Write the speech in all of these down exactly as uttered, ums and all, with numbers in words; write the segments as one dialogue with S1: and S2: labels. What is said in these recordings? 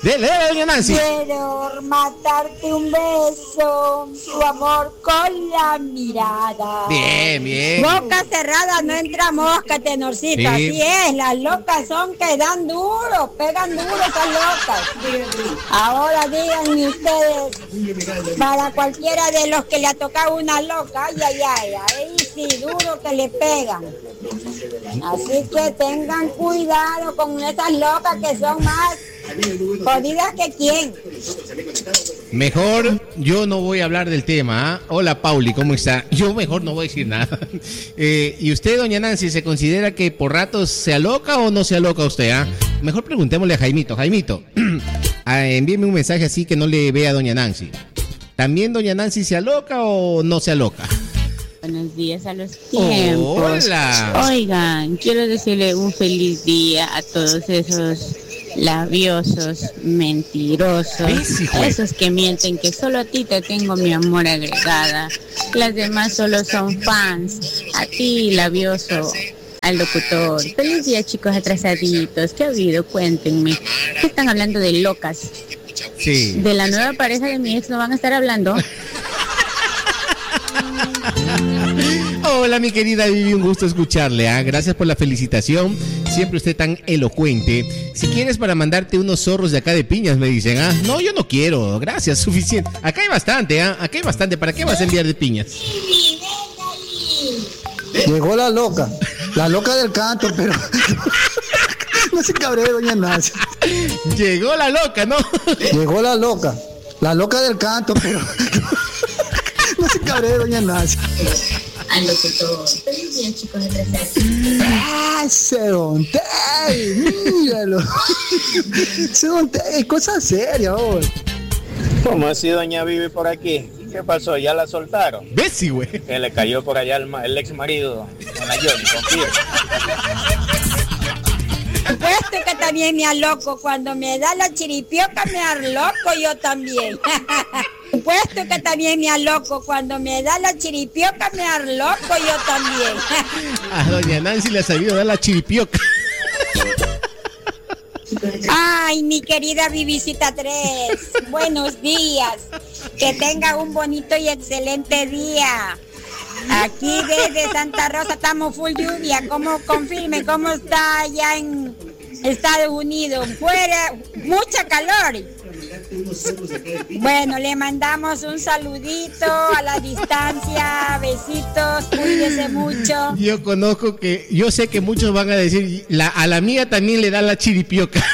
S1: Dele, dele, doña Nancy.
S2: Quiero matarte un beso, tu amor con la mirada.
S1: Bien, bien.
S2: Boca cerrada no entra mosca, tenorcito.
S1: Sí.
S2: Así es, las locas son que dan duro, pegan duro esas locas. Ahora díganme ustedes, para cualquiera de los que le ha tocado una loca, ay, ay, ay, ahí sí, duro que le pegan. Así que tengan cuidado con esas locas que son más jodidas que quién.
S1: Mejor yo no voy a hablar del tema. ¿eh? Hola, Pauli, ¿cómo está? Yo mejor no voy a decir nada. Eh, ¿Y usted, doña Nancy, se considera que por ratos se aloca o no se aloca usted? ¿eh? Mejor preguntémosle a Jaimito. Jaimito, ah, envíeme un mensaje así que no le vea a doña Nancy. ¿También doña Nancy se aloca o no se aloca?
S3: Buenos días a los tiempos.
S1: Hola.
S3: Oigan, quiero decirle un feliz día a todos esos labiosos, mentirosos, esos que mienten que solo a ti te tengo mi amor agregada, las demás solo son fans, a ti labioso, al locutor. Feliz día, chicos atrasaditos. ¿Qué ha habido? Cuéntenme. ¿Qué están hablando de locas?
S1: Sí.
S3: ¿De la nueva pareja de mi ex no van a estar hablando?
S1: Hola, mi querida Vivi, un gusto escucharle. ¿eh? Gracias por la felicitación. Siempre usted tan elocuente. Si quieres para mandarte unos zorros de acá de piñas, me dicen. ¿ah? No, yo no quiero. Gracias, suficiente. Acá hay bastante, ¿ah? Acá hay bastante. ¿Para qué vas a enviar de piñas?
S4: Llegó la loca. La loca del canto, pero... No se cabree, doña Nancy.
S1: Llegó la loca, ¿no?
S4: Llegó la loca. La loca del canto, pero... No se cabree, doña Nancy.
S3: Al locutor. Feliz día, chicos atrasados.
S4: ¡Ah, ese Don Tey! ¡Míralo! Ese Don Tey, cosa seria, hoy.
S5: ¿Cómo así, doña Vivi, por aquí? ¿Qué pasó? ¿Ya la soltaron?
S1: ¿Ves, sí, güey?
S5: Que le cayó por allá el, ma- el ex marido con la Johnny, con Pierre.
S2: Supuesto que también me aloco. Cuando me da la chiripioca me aloco yo también. Supuesto que también me aloco. Cuando me da la chiripioca me aloco yo también.
S1: A doña Nancy le ha sabido dar la chiripioca.
S2: Ay, mi querida Vivisita tres, buenos días. Que tenga un bonito y excelente día. Aquí desde Santa Rosa estamos full lluvia. ¿Cómo confirme cómo está allá en Estados Unidos? Fuera, mucha calor. Bueno, le mandamos un saludito a la distancia. Besitos, cuídese mucho.
S1: Yo conozco que, yo sé que muchos van a decir, la, a la mía también le da la chiripioca.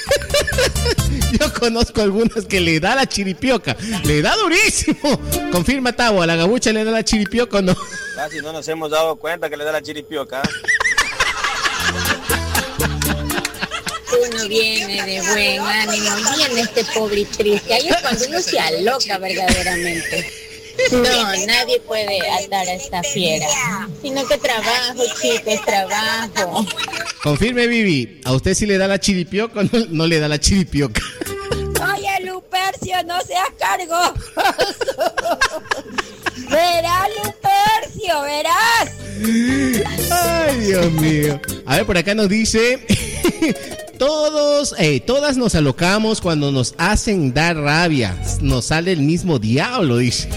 S1: Yo conozco algunos que le da la chiripioca. Le da durísimo. Confirma, Tavo, a la gabucha le da la chiripioca o no.
S5: Casi no nos hemos dado cuenta que le da la chiripioca.
S3: Uno viene de buen ánimo, viene este pobre y triste. Ahí es cuando uno se aloca verdaderamente. No, nadie puede atar a esta fiera. Sino que trabajo, chicos, trabajo.
S1: Confirme, Vivi, ¿a usted sí le da la chiripioca o no, no le da la chiripioca?
S2: Oye, Lupercio, no seas cargoso. Verás, Lupercio, verás.
S1: Ay, Dios mío. A ver, por acá nos dice... Todos, eh, todas nos alocamos cuando nos hacen dar rabia. Nos sale el mismo diablo, dice.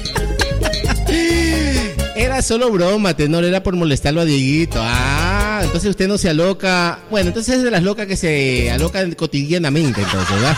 S1: Era solo broma, tenor, era por molestarlo a Dieguito. Ah, entonces usted no se aloca. Bueno, entonces es de las locas que se alocan cotidianamente, entonces, ¿verdad?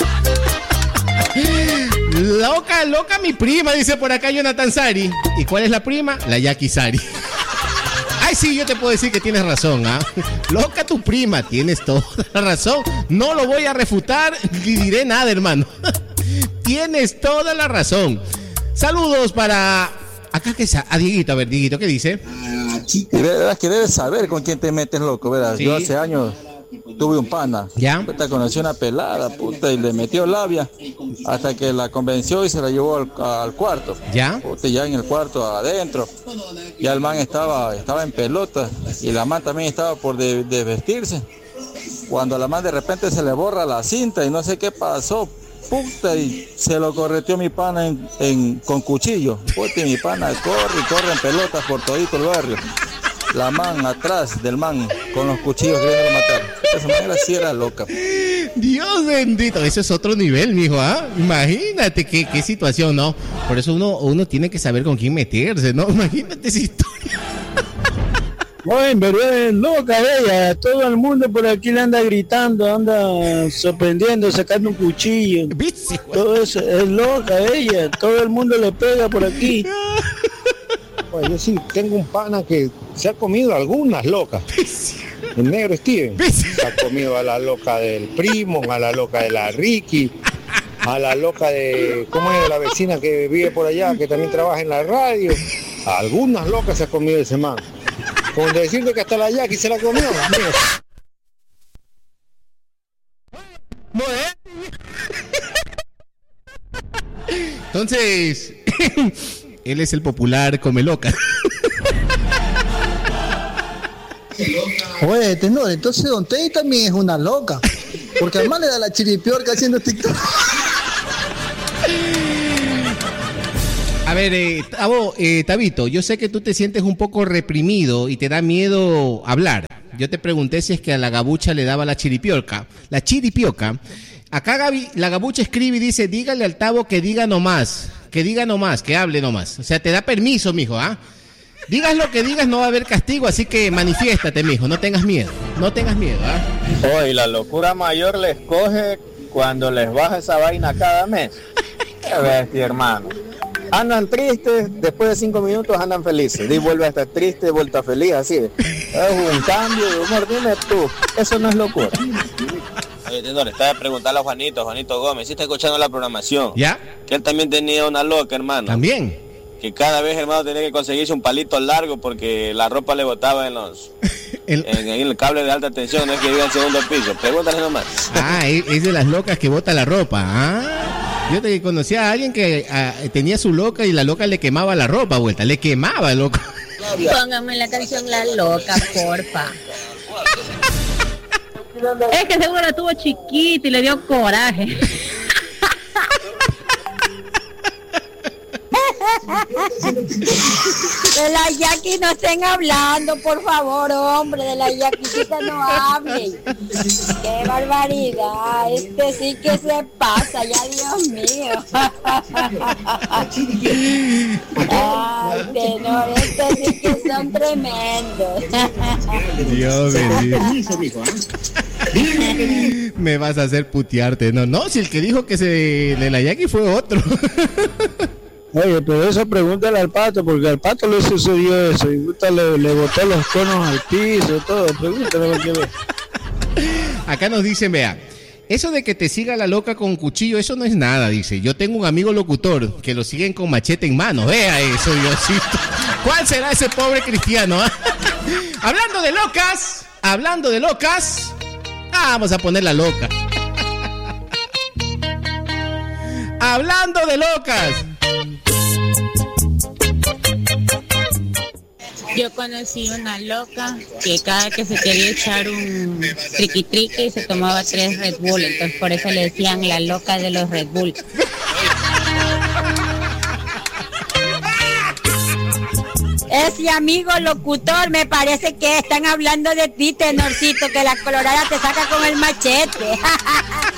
S1: Loca, loca mi prima, dice por acá Jonathan Sari. ¿Y cuál es la prima? La Jackie Sari. Ay, sí, yo te puedo decir que tienes razón, ¿ah? ¿eh? Loca tu prima, tienes toda la razón. No lo voy a refutar ni diré nada, hermano. Tienes toda la razón. Saludos para... Acá que a Dieguito, a ver, Dieguito, ¿qué dice?
S4: Y verás que debes saber con quién te metes, loco, verás.
S1: Sí.
S4: Yo hace años tuve un pana.
S1: ¿Ya?
S4: Puta, conocí una pelada, puta, y le metió labia hasta que la convenció y se la llevó al, al cuarto.
S1: ¿Ya?
S4: Puta, ya en el cuarto adentro. Ya el man estaba, estaba en pelota y la man también estaba por de, de vestirse. Cuando a la man de repente se le borra la cinta y no sé qué pasó. Puta, y se lo correteó mi pana en, en, con cuchillo. Puta, y mi pana corre y corre en pelotas por todito el barrio. La man atrás del man con los cuchillos queriendo matar. De esa manera sí era loca.
S1: Dios bendito, eso es otro nivel, mijo, ¿ah? Imagínate qué, qué situación, ¿no? Por eso uno, uno tiene que saber con quién meterse, ¿no? Imagínate esa historia.
S5: Bueno, pero es loca ella, todo el mundo por aquí le anda gritando, anda sorprendiendo, sacando un cuchillo.
S1: ¿Viste?
S5: Todo eso, es loca ella, todo el mundo le pega por aquí.
S6: Oye, yo sí tengo un pana que se ha comido algunas locas. El negro Steven se ha comido a la loca del primo, a la loca de la Ricky, a la loca de, ¿cómo es? De la vecina que vive por allá, que también trabaja en la radio. A algunas locas se ha comido ese man. Con decirte que hasta la Jackie se la comió.
S1: Entonces, él es el popular come loca.
S7: Oye, tenor, entonces Don Teddy también es una loca. Porque además le da la chiripiorca haciendo TikTok.
S1: A ver, eh, Tabo, eh, Tabito, yo sé que tú te sientes un poco reprimido y te da miedo hablar. Yo te pregunté si es que a la gabucha le daba la chiripiorca. La chiripioca. Acá Gaby, la gabucha escribe y dice, dígale al Tabo que diga nomás, que diga nomás, que hable nomás. O sea, te da permiso, mijo, ¿ah? Digas lo que digas, no va a haber castigo, así que manifiéstate, mijo, no tengas miedo, no tengas miedo, ¿ah?
S5: Hoy la locura mayor les coge cuando les baja esa vaina cada mes. Qué bestia, hermano. Andan tristes, después de cinco minutos andan felices. Y vuelve a estar triste, vuelta feliz, así. Es un cambio de humor, dime tú, eso no es locura.
S8: Oye, Tenor, estaba a preguntarle a Juanito, Juanito Gómez, si está escuchando la programación.
S1: ¿Ya?
S8: Que él también tenía una loca, hermano.
S1: ¿También?
S8: Que cada vez, hermano, tenía que conseguirse un palito largo porque la ropa le botaba en los... el... En, en el cable de alta tensión, no es que vive en segundo piso. Pregúntale nomás.
S1: Ah, es de las locas que bota la ropa, ¿ah? Yo te conocía a alguien que a, tenía su loca y la loca le quemaba la ropa, vuelta, le quemaba, loco.
S3: Póngame la canción La Loca, porfa. Es que seguro la tuvo chiquita y le dio coraje.
S2: De la Jackie no estén hablando, por favor, hombre, de la Jackie no hablen. Qué barbaridad, este sí que se pasa, ya Dios mío. Ay, Tenor, estos sí que son tremendos.
S1: Dios bendito. Me vas a hacer putearte. No, no, si el que dijo que se de la Jackie fue otro.
S5: Oye, pero eso pregúntale al Pato, porque al Pato le sucedió eso, y le, le botó los conos al piso, todo, pregúntale lo que ve.
S1: Acá nos dicen, vea, eso de que te siga la loca con cuchillo, eso no es nada, dice. Yo tengo un amigo locutor que lo siguen con machete en mano, vea eso, Diosito. ¿Cuál será ese pobre cristiano? ¿Eh? Hablando de locas, hablando de locas, vamos a poner la loca. Hablando de locas.
S3: Yo conocí una loca que cada que se quería echar un triqui triqui se tomaba tres Red Bull, entonces por eso le decían la loca de los Red Bull.
S2: Ese amigo locutor, me parece que están hablando de ti, Tenorcito, que la colorada te saca con el machete.